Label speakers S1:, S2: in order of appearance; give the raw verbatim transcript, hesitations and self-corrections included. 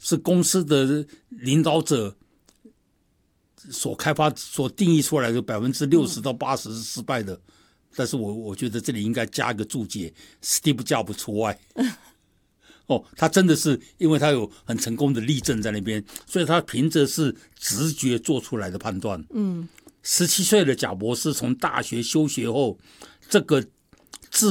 S1: 是公司的领导者所开发、所定义出来的百分之六十到八十是失败的。嗯，但是我我觉得这里应该加一个注解 ，Steve Jobs 除外。哦，他真的是因为他有很成功的例证在那边，所以他凭着是直觉做出来的判断。嗯，十七岁的贾博士从大学休学后，这个